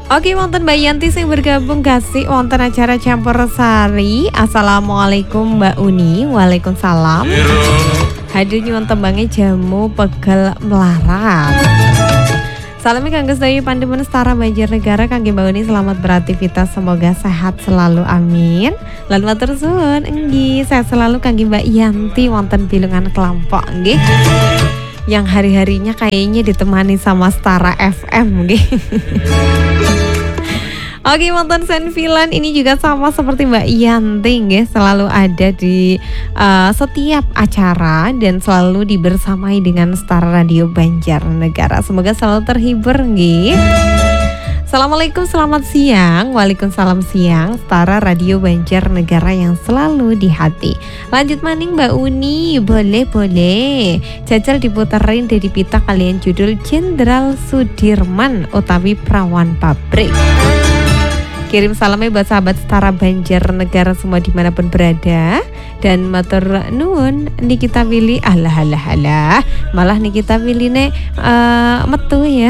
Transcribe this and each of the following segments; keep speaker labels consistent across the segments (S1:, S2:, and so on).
S1: Oke, wonten Mbak Yanti sing bergabung kasih wonten acara Campur Sari. Assalamualaikum Mbak Uni. Waalaikumsalam. Hadir nyuwun tembange jamu pegel melarat. Salami kangge sedaya pandemen setara Banjarnegara kangge Mbak Uni selamat beraktivitas semoga sehat selalu amin. Lan matur suwun nggih sehat selalu kangge Mbak Yanti wonten Bilungan Kelampok nggih. Yang hari-harinya kayaknya ditemani sama Setara FM nggih. Oke, wonten Senfilan ini juga sama seperti Mbak Yanti nggih, selalu ada di setiap acara dan selalu dibersamai dengan Setara Radio Banjarnegara. Semoga selalu terhibur nggih. Assalamualaikum, selamat siang. Waalaikumsalam siang. Setara Radio Banjarnegara yang selalu di hati. Lanjut maning Mbak Uni, boleh. Jajal diputerin dari pita kalian judul Jenderal Sudirman utawi Prawan Pabrik. Kirim salamnya buat sahabat Setara Banjarnegara semua dimanapun berada. Dan matur nuwun Nikita Willy alah malah Nikita Willy metu ya.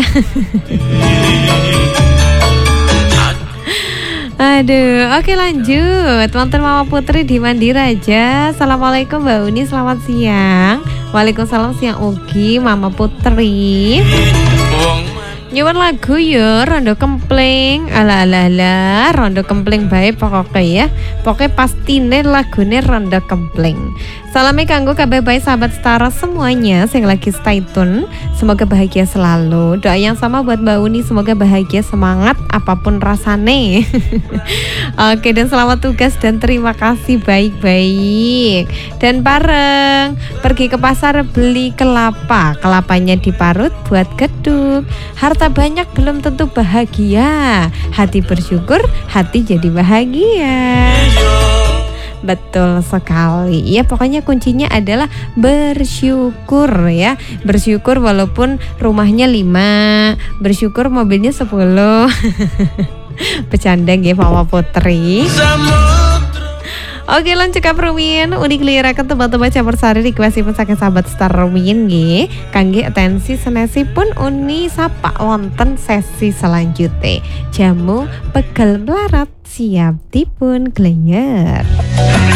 S1: Aduh, oke lanjut. Wonten Mama Putri di Mandiraja. Assalamualaikum Mbak Uni, selamat siang. Waalaikumsalam siang ugi Mama Putri. Nyuwun lagu ya Rondo Kempling. Ala Rondo Kempling bae pokoknya ya. Pokoknya pastine lagune Rondo Kempling. Salame kanggo kabeh bae sahabat Setara semuanya sing lagi stay tune. Semoga bahagia selalu. Doa yang sama buat Mbak Uni, semoga bahagia semangat apapun rasane. Oke, dan selamat tugas dan terima kasih baik-baik. Dan bareng pergi ke pasar beli kelapa. Kelapanya diparut buat geduk. Harta banyak belum tentu bahagia. Hati bersyukur, hati jadi bahagia. Betul sekali. Ya, pokoknya kuncinya adalah bersyukur ya. Bersyukur walaupun rumahnya 5, bersyukur mobilnya 10. Bercanda nggih Mama Putri. Oke, lan cekap rumiyin unik liraken tebak-tebak campur sari requestipun saking sahabat Setara rumiyin nggih. Kangge atensi senesipun Uni sapa wonten sesi selanjutnya. Jamu pegel melarat siap dipun gleyer.